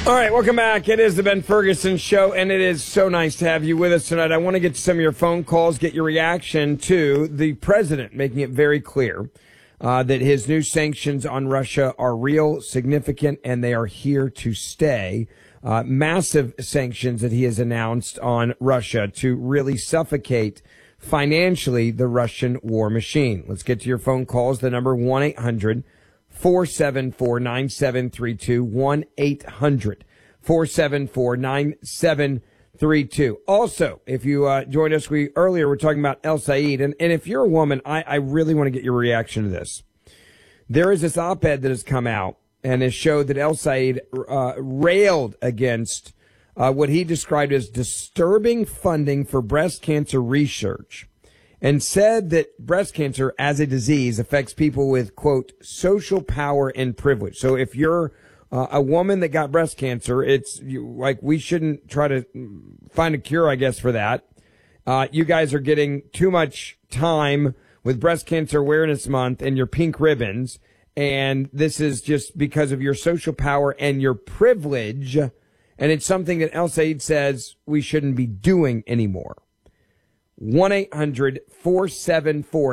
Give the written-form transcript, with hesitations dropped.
All right, welcome back. It is the Ben Ferguson Show, and it is so nice to have you with us tonight. I want to get to some of your phone calls, get your reaction to the president making it very clear that his new sanctions on Russia are real, significant, and they are here to stay. Massive sanctions that he has announced on Russia to really suffocate financially the Russian war machine. Let's get to your phone calls. The number 1-800-474-9732, 1-800-474-9732. Also, if you joined us, earlier we're talking about El Said, and if you're a woman, I really want to get your reaction to this. There is this op-ed that has come out, and it showed that El Said railed against what he described as disturbing funding for breast cancer research, and said that breast cancer as a disease affects people with, quote, social power and privilege. So if you're a woman that got breast cancer, we shouldn't try to find a cure, I guess, for that. You guys are getting too much time with Breast Cancer Awareness Month and your pink ribbons, and this is just because of your social power and your privilege, and it's something that El Said says we shouldn't be doing anymore. 1-800-474